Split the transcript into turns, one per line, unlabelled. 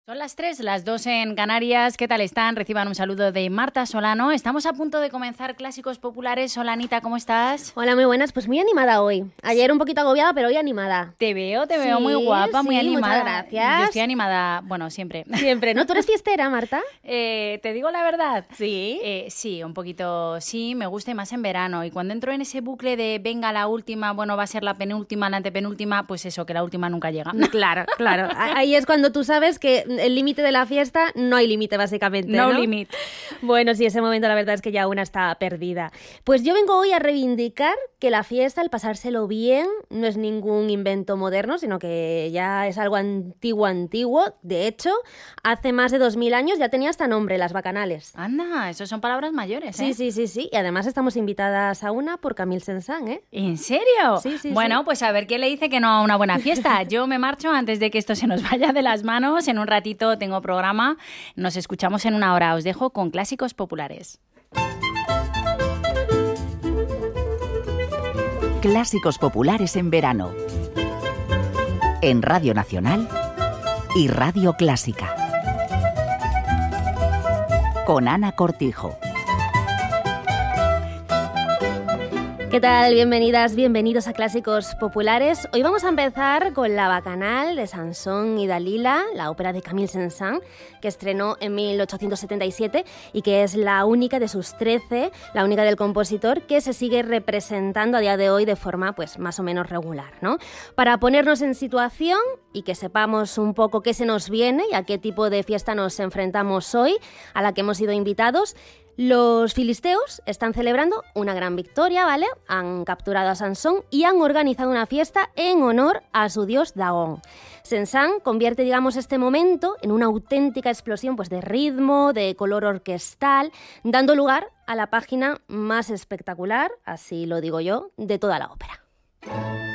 Son las 3, las 2 en Canarias. ¿Qué tal están? Reciban un saludo de Marta Solano. Estamos a punto de comenzar Clásicos Populares. Hola, Anita, ¿cómo estás?
Hola, muy buenas. Pues muy animada hoy. Ayer un poquito agobiada, pero hoy animada.
Te veo muy guapa, muy animada.
Muchas gracias.
Yo estoy animada, bueno, siempre.
Siempre, ¿no? ¿Tú eres fiestera, Marta?
¿Te digo la verdad?
Sí.
Sí, un poquito, sí, me gusta y más en verano. Y cuando entro en ese bucle de venga la última, bueno, va a ser la penúltima, la antepenúltima, pues eso, que la última nunca llega.
Claro, claro. Ahí es cuando tú sabes que el límite de la fiesta no hay límite, básicamente, ¿no?
No limit.
Bueno, sí, ese momento la verdad es que ya una está perdida. Pues yo vengo hoy a reivindicar que la fiesta, el pasárselo bien, no es ningún invento moderno, sino que ya es algo antiguo. De hecho, hace más de 2000 años ya tenía hasta nombre, las bacanales.
Anda, eso son palabras mayores, ¿eh?
Sí. Y además estamos invitadas a una por Camille Saint-Saëns, ¿eh?
¿En serio?
Sí.
Bueno, pues a ver quién le dice que no a una buena fiesta. Yo me marcho antes de que esto se nos vaya de las manos. En un ratito tengo programa. Nos escuchamos en una hora. Os dejo con Clásicos Populares.
Clásicos Populares en verano. En Radio Nacional y Radio Clásica. Con Ana Cortijo.
¿Qué tal? Bienvenidas, bienvenidos a Clásicos Populares. Hoy vamos a empezar con la Bacanal de Sansón y Dalila, la ópera de Camille Saint-Saëns, que estrenó en 1877 y que es la única de sus 13, la única del compositor, que se sigue representando a día de hoy de forma pues más o menos regular, ¿no? Para ponernos en situación y que sepamos un poco qué se nos viene y a qué tipo de fiesta nos enfrentamos hoy, a la que hemos sido invitados. Los filisteos están celebrando una gran victoria, ¿vale? Han capturado a Sansón y han organizado una fiesta en honor a su dios Dagón. Saint-Saëns convierte, digamos, este momento en una auténtica explosión pues, de ritmo, de color orquestal, dando lugar a la página más espectacular, así lo digo yo, de toda la ópera.